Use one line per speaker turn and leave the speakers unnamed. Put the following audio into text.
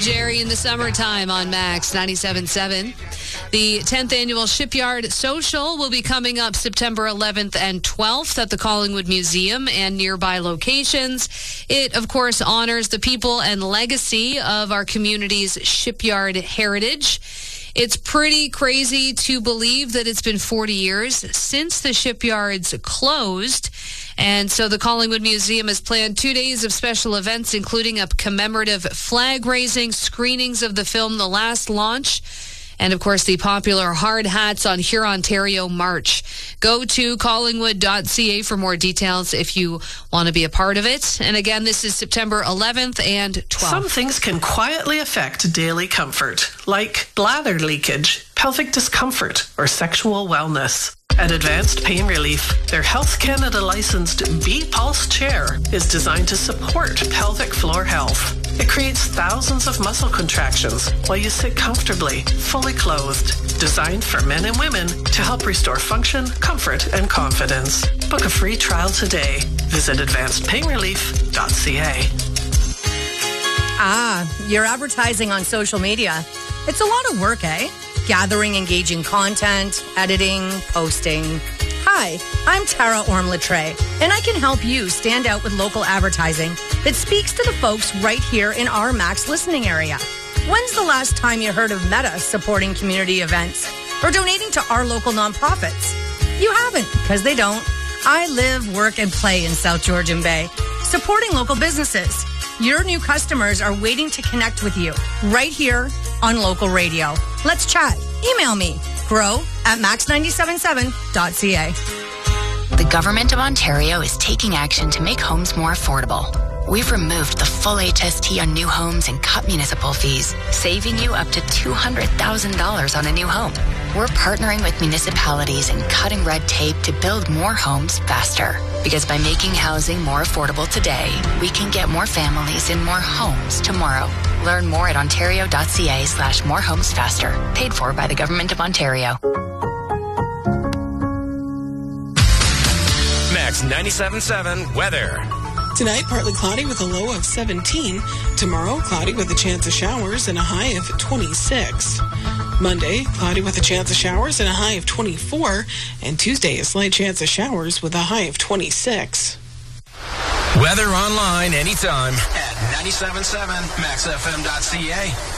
Jerry in the summertime on Max 97.7. The 10th annual Shipyard Social will be coming up September 11th and 12th at the Collingwood Museum and nearby locations. It, of course, honors the people and legacy of our community's shipyard heritage. It's pretty crazy to believe that it's been 40 years since the shipyards closed. And so the Collingwood Museum has planned 2 days of special events, including a commemorative flag raising, screenings of the film The Last Launch, and, of course, the popular Hard Hats on Hurontario March. Go to collingwood.ca for more details if you want to be a part of it. And again, this is September 11th and 12th.
Some things can quietly affect daily comfort, like bladder leakage, pelvic discomfort, or sexual wellness. At Advanced Pain Relief, their Health Canada licensed B-Pulse chair is designed to support pelvic floor health. It creates thousands of muscle contractions while you sit comfortably, fully clothed. Designed for men and women to help restore function, comfort, and confidence. Book a free trial today. Visit advancedpainrelief.ca.
You're advertising on social media. It's a lot of work, eh? Gathering engaging content, editing, posting. Hi, I'm Tara Orm-Latre, and I can help you stand out with local advertising that speaks to the folks right here in our Max listening area. When's the last time you heard of Meta supporting community events or donating to our local nonprofits? You haven't, because they don't. I live, work, and play in South Georgian Bay, supporting local businesses. Your new customers are waiting to connect with you right here on local radio. Let's chat. Email me, grow@max977.ca.
The Government of Ontario is taking action to make homes more affordable. We've removed the full HST on new homes and cut municipal fees, saving you up to $200,000 on a new home. We're partnering with municipalities and cutting red tape to build more homes faster. Because by making housing more affordable today, we can get more families in more homes tomorrow. Learn more at ontario.ca/morehomesfaster. Paid for by the Government of Ontario.
Max 97.7 weather.
Tonight, partly cloudy with a low of 17. Tomorrow, cloudy with a chance of showers and a high of 26. Monday, cloudy with a chance of showers and a high of 24. And Tuesday, a slight chance of showers with a high of 26.
Weather online anytime at 97.7maxfm.ca.